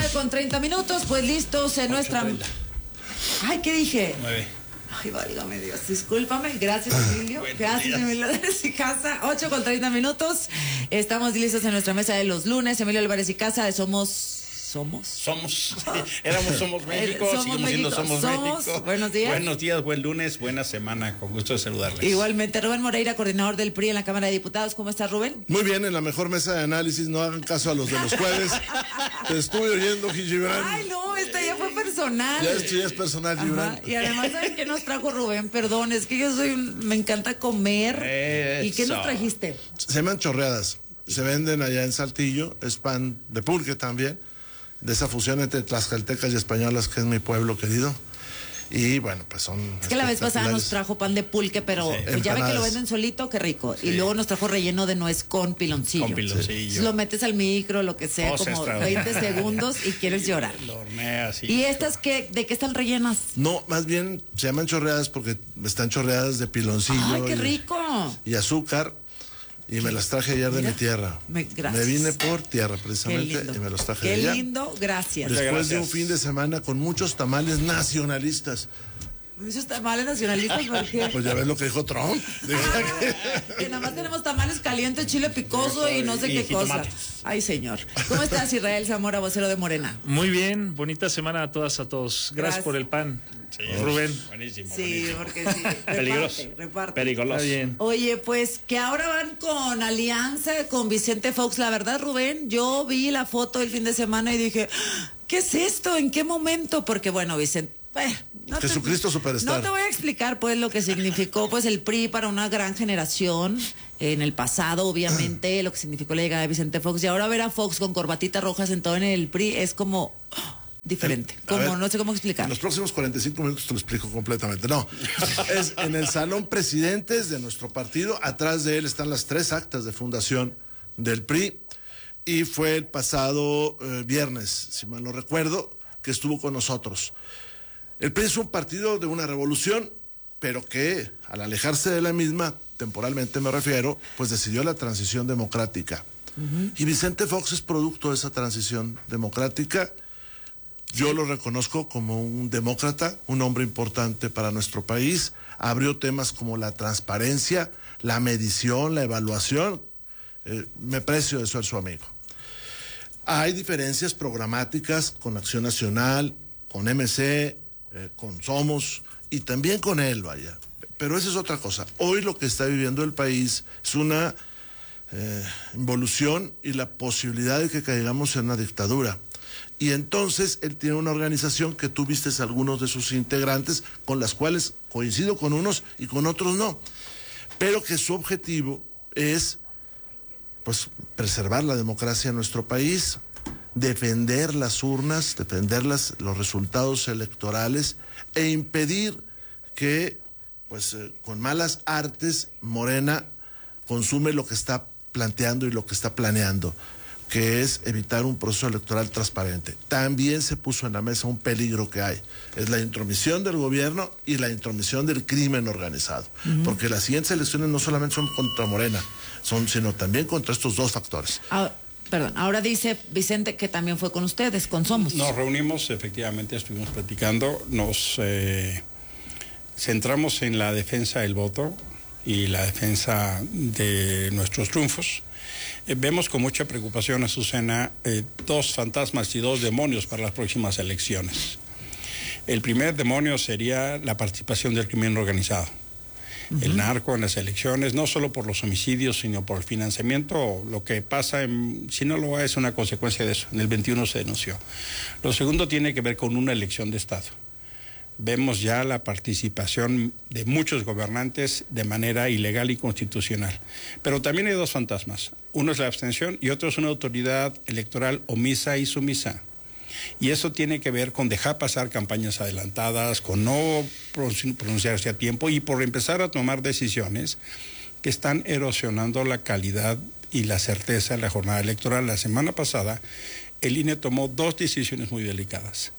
9:30, pues listos en nuestra... Ay, ¿qué dije? 9. Ay, válgame Dios, discúlpame, gracias Emilio, gracias Emilio de Casa, 8:30, estamos listos en nuestra mesa de los lunes, Emilio Álvarez y Casa de Somos México, seguimos siendo Somos México. Buenos días. Buenos días, buen lunes, buena semana, con gusto de saludarles. Igualmente, Rubén Moreira, coordinador del PRI en la Cámara de Diputados, ¿cómo estás, Rubén? Muy bien, en la mejor mesa de análisis, no hagan caso a los de los jueves. Te estuve oyendo, Gibran. Ay, no, esta ya fue personal. Esto ya es personal, Gibran. Y además, ¿sabes qué nos trajo Rubén? Perdón, es que me encanta comer. Eso. ¿Y qué nos trajiste? Se llaman chorreadas, se venden allá en Saltillo, es pan de pulque también, de esa fusión entre tlaxcaltecas y españolas, que es mi pueblo querido. Y bueno, pues son... Es que la vez pasada nos trajo pan de pulque, pero sí, pues ya ve que lo venden solito, qué rico. Sí. Y luego nos trajo relleno de nuez con piloncillo. Con piloncillo. Sí. Lo metes al micro, lo que sea, como 20 segundos y quieres llorar. Lo horneas. ¿Y estas qué, de qué están rellenas? No, más bien se llaman chorreadas porque están chorreadas de piloncillo. ¡Ay, qué rico! Y azúcar. Y me las traje ayer de mi tierra. Gracias. Me vine por tierra precisamente y me los traje de allá. Qué lindo, gracias. Después de un fin de semana con muchos tamales nacionalistas. ¿Muchos tamales nacionalistas? ¿Por qué? Pues ya ves lo que dijo Trump. Que nada más tenemos tamales calientes, chile picoso y no sé qué cosa. Ay, señor. ¿Cómo estás, Israel Zamora, vocero de Morena? Muy bien, bonita semana a todas, a todos. Gracias por el pan. Sí, Rubén. Buenísimo. Sí, buenísimo. porque sí. Reparte. Peligroso. Bien. Oye, pues que ahora van con alianza con Vicente Fox. La verdad, Rubén, yo vi la foto el fin de semana y dije, ¿qué es esto? ¿En qué momento? Porque bueno, Vicente... Jesucristo Superstar. No te voy a explicar pues lo que significó pues el PRI para una gran generación en el pasado, obviamente, lo que significó la llegada de Vicente Fox, y ahora ver a Fox con corbatita roja sentado en el PRI es como diferente, no sé cómo explicar. En los próximos 45 minutos te lo explico completamente. No, es en el salón presidentes de nuestro partido, atrás de él están las 3 actas de fundación del PRI, y fue el pasado viernes, si mal no recuerdo, que estuvo con nosotros. El PRI es un partido de una revolución, pero que al alejarse de la misma, temporalmente me refiero, pues decidió la transición democrática. Y Vicente Fox es producto de esa transición democrática. Yo lo reconozco como un demócrata, un hombre importante para nuestro país. Abrió temas como la transparencia, la medición, la evaluación. Me precio de ser su amigo. Hay diferencias programáticas con Acción Nacional, con MC, con Somos y también con él, vaya. Pero esa es otra cosa. Hoy lo que está viviendo el país es una involución y la posibilidad de que caigamos en una dictadura. Y entonces él tiene una organización que tú vistes a algunos de sus integrantes, con las cuales coincido con unos y con otros no. Pero que su objetivo es, pues, preservar la democracia en nuestro país, defender las urnas, defender los resultados electorales e impedir que, pues, con malas artes, Morena consume lo que está planteando y lo que está planeando, que es evitar un proceso electoral transparente. También se puso en la mesa un peligro que hay, es la intromisión del gobierno y la intromisión del crimen organizado, porque las siguientes elecciones no solamente son contra Morena, sino también contra estos dos factores. Ahora dice Vicente que también fue con ustedes, con Somos. Nos reunimos, efectivamente, estuvimos platicando, nos centramos en la defensa del voto y la defensa de nuestros triunfos. Vemos con mucha preocupación, Azucena, 2 fantasmas y 2 demonios para las próximas elecciones. El primer demonio sería la participación del crimen organizado. El narco en las elecciones, no solo por los homicidios, sino por el financiamiento. Lo que pasa en Sinaloa es una consecuencia de eso. En el 21 se denunció. Lo segundo tiene que ver con una elección de Estado. Vemos ya la participación de muchos gobernantes de manera ilegal y constitucional. Pero también hay 2 fantasmas. Uno es la abstención y otro es una autoridad electoral omisa y sumisa. Y eso tiene que ver con dejar pasar campañas adelantadas, con no pronunciarse a tiempo y por empezar a tomar decisiones que están erosionando la calidad y la certeza de la jornada electoral. La semana pasada, el INE tomó 2 decisiones muy delicadas.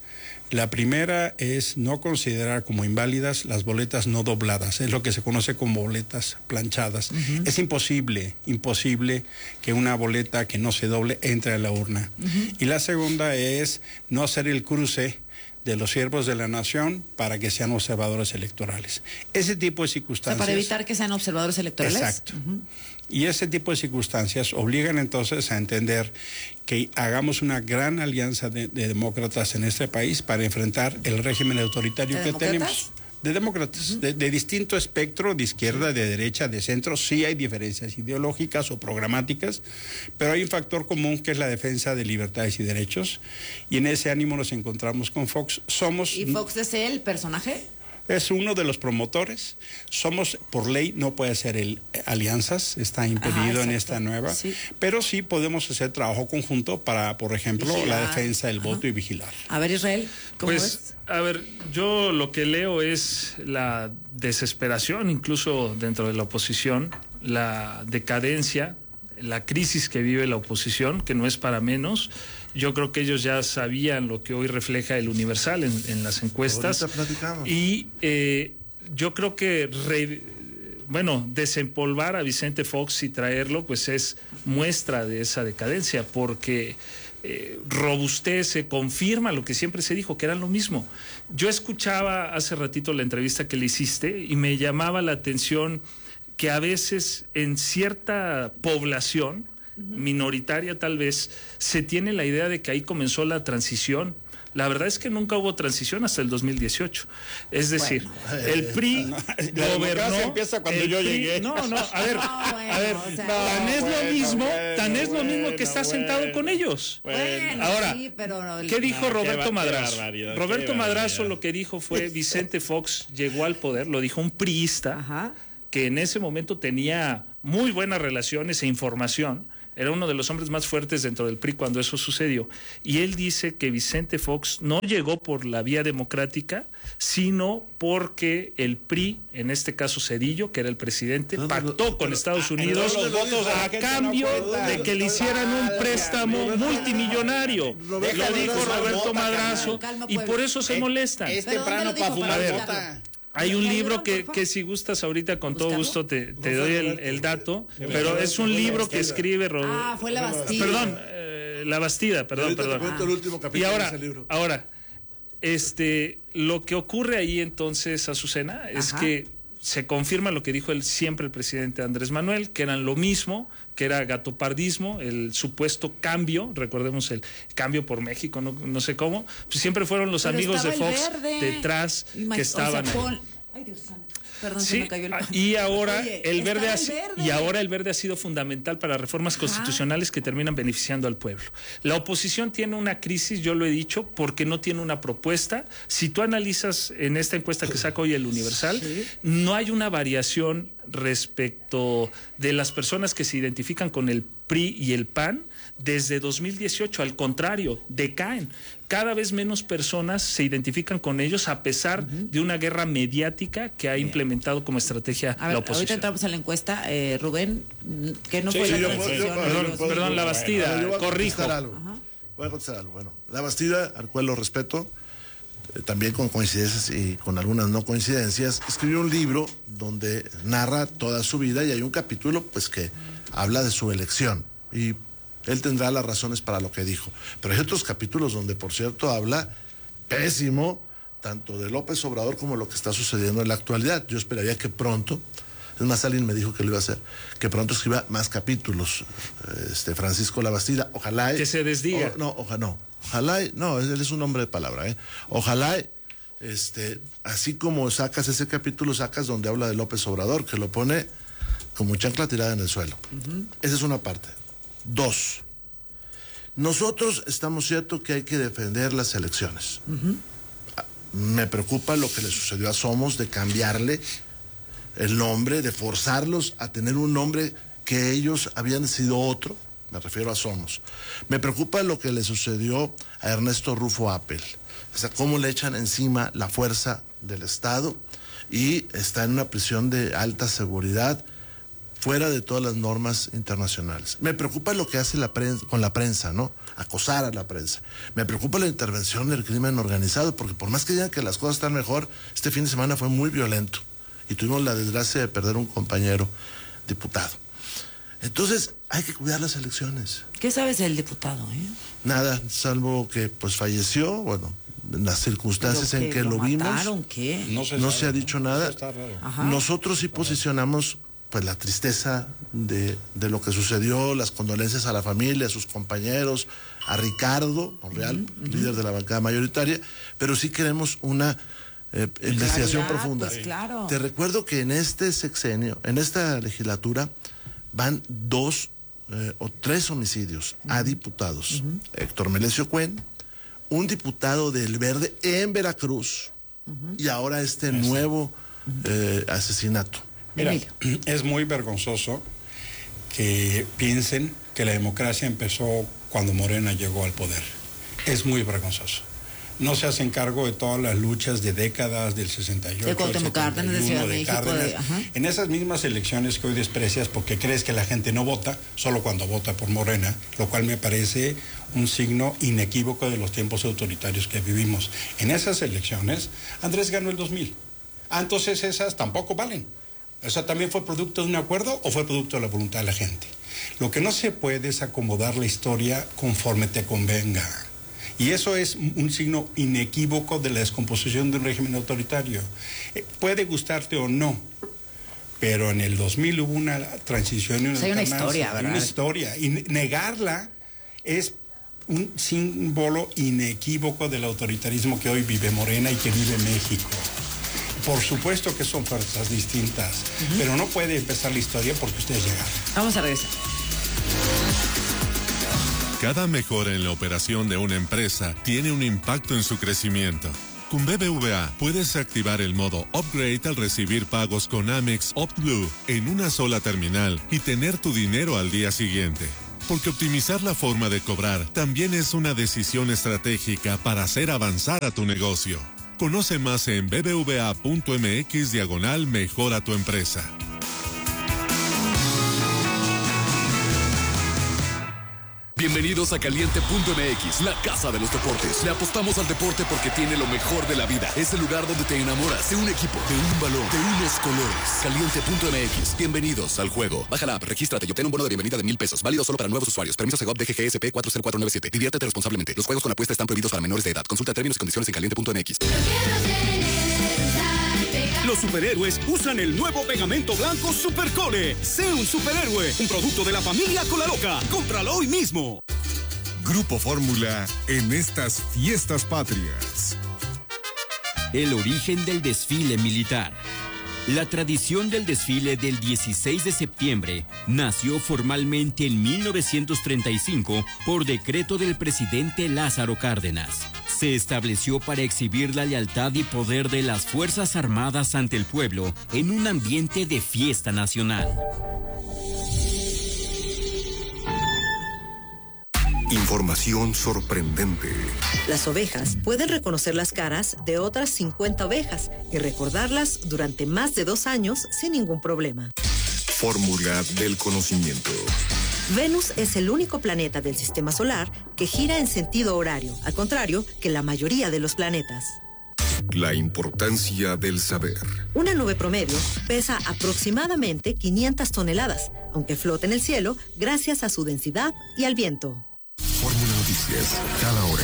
La primera es no considerar como inválidas las boletas no dobladas, es lo que se conoce como boletas planchadas. Es imposible que una boleta que no se doble entre a la urna. Y la segunda es no hacer el cruce de los siervos de la nación para que sean observadores electorales. Ese tipo de circunstancias... para evitar que sean observadores electorales. Exacto. Y ese tipo de circunstancias obligan entonces a entender que hagamos una gran alianza de demócratas en este país para enfrentar el régimen autoritario que tenemos. De demócratas, de distinto espectro, de izquierda, de derecha, de centro. Sí hay diferencias ideológicas o programáticas, pero hay un factor común que es la defensa de libertades y derechos, y en ese ánimo nos encontramos con Fox. ¿Y Fox es el personaje? Es uno de los promotores. Somos, por ley, no puede hacer alianzas, está impedido en esta nueva, pero sí podemos hacer trabajo conjunto para, por ejemplo, la defensa del voto y vigilar. A ver, Israel, ¿cómo ves? A ver, yo lo que leo es la desesperación, incluso dentro de la oposición, la decadencia, la crisis que vive la oposición, que no es para menos. Yo creo que ellos ya sabían lo que hoy refleja el Universal en las encuestas. Y yo creo que desempolvar a Vicente Fox y traerlo, pues es muestra de esa decadencia, porque robustece, confirma lo que siempre se dijo, que era lo mismo. Yo escuchaba hace ratito la entrevista que le hiciste y me llamaba la atención que a veces en cierta población minoritaria tal vez, se tiene la idea de que ahí comenzó la transición. La verdad es que nunca hubo transición hasta el 2018. Es decir, el PRI gobernó. Empieza cuando yo llegué. Tan es lo mismo que está sentado con ellos. Ahora, ¿qué dijo Roberto Madrazo? Roberto Madrazo lo que dijo fue: Vicente Fox llegó al poder, lo dijo un priista que en ese momento tenía muy buenas relaciones e información. Era uno de los hombres más fuertes dentro del PRI cuando eso sucedió. Y él dice que Vicente Fox no llegó por la vía democrática, sino porque el PRI, en este caso Zedillo, que era el presidente, pactó con Estados Unidos a cambio de que le hicieran un préstamo multimillonario. Lo dijo Roberto Madrazo y por eso se molestan. Es temprano para fumar mota. Hay un libro que si gustas ahorita con todo gusto te doy el dato, pero es un libro que escribe fue La Bastida. Perdón, La Bastida, perdón. El último capítulo de ese libro. Ahora, lo que ocurre ahí entonces, Azucena, es que se confirma lo que dijo siempre el presidente Andrés Manuel, que eran lo mismo, que era gatopardismo, el supuesto cambio, recordemos el cambio por México, no sé cómo, pues siempre fueron los amigos de Fox detrás que estaban ahí. Ay, Dios santo. Perdón, sí, se me cayó el... y ahora el verde ha sido fundamental para reformas constitucionales que terminan beneficiando al pueblo. La oposición tiene una crisis, yo lo he dicho, porque no tiene una propuesta. Si tú analizas en esta encuesta que saca hoy el Universal, no hay una variación respecto de las personas que se identifican con el PRI y el PAN desde 2018, al contrario, decaen. Cada vez menos personas se identifican con ellos a pesar de una guerra mediática que ha implementado como estrategia la oposición. Ahorita entramos a la encuesta, Rubén, que no fue la transición. Perdón, La Bastida, corrijo. Voy a contestar algo. Bueno, La Bastida, al cual lo respeto, también con coincidencias y con algunas no coincidencias, escribió un libro donde narra toda su vida y hay un capítulo pues que habla de su elección y él tendrá las razones para lo que dijo. Pero hay otros capítulos donde, por cierto, habla pésimo tanto de López Obrador como lo que está sucediendo en la actualidad. Yo esperaría que pronto, es más, alguien me dijo que lo iba a hacer, que pronto escriba más capítulos, Francisco La Bastida. Ojalá... Que se desdiga. Ojalá, él es un hombre de palabra, Ojalá, así como sacas ese capítulo, sacas donde habla de López Obrador, que lo pone como chancla tirada en el suelo. Esa es una parte. 2, nosotros estamos ciertos que hay que defender las elecciones. Me preocupa lo que le sucedió a Somos de cambiarle el nombre, de forzarlos a tener un nombre que ellos habían sido otro. Me refiero a Somos. Me preocupa lo que le sucedió a Ernesto Rufo Appel. O sea, cómo le echan encima la fuerza del Estado y está en una prisión de alta seguridad fuera de todas las normas internacionales. Me preocupa lo que hace la prensa, con la prensa, ¿no? Acosar a la prensa. Me preocupa la intervención del crimen organizado, porque por más que digan que las cosas están mejor, este fin de semana fue muy violento y tuvimos la desgracia de perder un compañero diputado. Entonces, hay que cuidar las elecciones. ¿Qué sabes del diputado, Nada, salvo que pues falleció, bueno, en las circunstancias en que lo vimos. ¿Mataron qué? No se ha dicho nada. Nosotros sí posicionamos pues la tristeza de lo que sucedió, las condolencias a la familia, a sus compañeros, a Ricardo Monreal, líder de la bancada mayoritaria, pero sí queremos una investigación profunda. Pues, claro. Te recuerdo que en este sexenio, en esta legislatura, van 2 o 3 homicidios a diputados. Héctor Melesio Cuen, un diputado del Verde en Veracruz, y ahora este nuevo asesinato. Mira, es muy vergonzoso que piensen que la democracia empezó cuando Morena llegó al poder. Es muy vergonzoso. No se hacen cargo de todas las luchas de décadas, del 68, de Cuauhtémoc Cárdenas, de Ciudad de México. En esas mismas elecciones que hoy desprecias porque crees que la gente no vota, solo cuando vota por Morena, lo cual me parece un signo inequívoco de los tiempos autoritarios que vivimos. En esas elecciones, Andrés ganó el 2000. Entonces esas tampoco valen. ¿Eso también fue producto de un acuerdo o fue producto de la voluntad de la gente? Lo que no se puede es acomodar la historia conforme te convenga. Y eso es un signo inequívoco de la descomposición de un régimen autoritario. Puede gustarte o no, pero en el 2000 hubo una transición y una historia, ¿verdad? Una historia. Y negarla es un símbolo inequívoco del autoritarismo que hoy vive Morena y que vive México. Por supuesto que son fuerzas distintas, pero no puede empezar la historia porque ustedes llegaron. Vamos a regresar. Cada mejora en la operación de una empresa tiene un impacto en su crecimiento. Con BBVA puedes activar el modo Upgrade al recibir pagos con Amex OptBlue en una sola terminal y tener tu dinero al día siguiente. Porque optimizar la forma de cobrar también es una decisión estratégica para hacer avanzar a tu negocio. Conoce más en bbva.mx/mejora tu empresa. Bienvenidos a Caliente.mx, la casa de los deportes. Le apostamos al deporte porque tiene lo mejor de la vida. Es el lugar donde te enamoras de un equipo, de un balón, de unos colores. Caliente.mx, bienvenidos al juego. Baja la app, regístrate y obtén un bono de bienvenida de $1,000. Válido solo para nuevos usuarios. Permiso Segov DGGSP 40497. Diviértete responsablemente. Los juegos con apuesta están prohibidos para menores de edad. Consulta términos y condiciones en Caliente.mx. Los superhéroes usan el nuevo pegamento blanco Supercole. Sé un superhéroe, un producto de la familia Colaloca. Cómpralo hoy mismo. Grupo Fórmula en estas fiestas patrias. El origen del desfile militar. La tradición del desfile del 16 de septiembre nació formalmente en 1935 por decreto del presidente Lázaro Cárdenas. Se estableció para exhibir la lealtad y poder de las Fuerzas Armadas ante el pueblo en un ambiente de fiesta nacional. Información sorprendente. Las ovejas pueden reconocer las caras de otras 50 ovejas y recordarlas durante más de 2 años sin ningún problema. Fórmula del conocimiento. Venus es el único planeta del sistema solar que gira en sentido horario, al contrario que la mayoría de los planetas. La importancia del saber. Una nube promedio pesa aproximadamente 500 toneladas, aunque flota en el cielo gracias a su densidad y al viento. Fórmula Noticias, cada hora.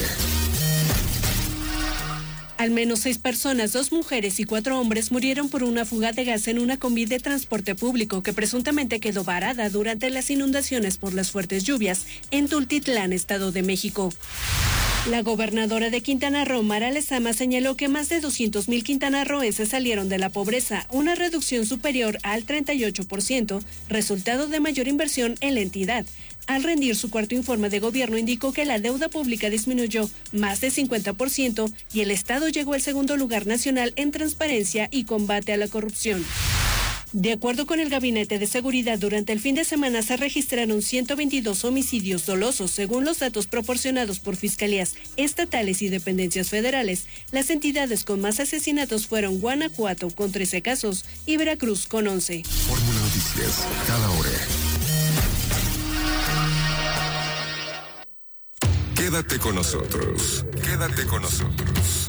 Al menos 6 personas, 2 mujeres y 4 hombres murieron por una fuga de gas en una combi de transporte público que presuntamente quedó varada durante las inundaciones por las fuertes lluvias en Tultitlán, Estado de México. La gobernadora de Quintana Roo, Mara Lezama, señaló que más de 200,000 quintanarroenses salieron de la pobreza, una reducción superior al 38%, resultado de mayor inversión en la entidad. Al rendir su cuarto informe de gobierno, indicó que la deuda pública disminuyó más de 50% y el Estado llegó al segundo lugar nacional en transparencia y combate a la corrupción. De acuerdo con el Gabinete de Seguridad, durante el fin de semana se registraron 122 homicidios dolosos, según los datos proporcionados por fiscalías estatales y dependencias federales. Las entidades con más asesinatos fueron Guanajuato con 13 casos y Veracruz con 11. Fórmula Noticias. Noticias, cada hora. Quédate con nosotros. Quédate con nosotros.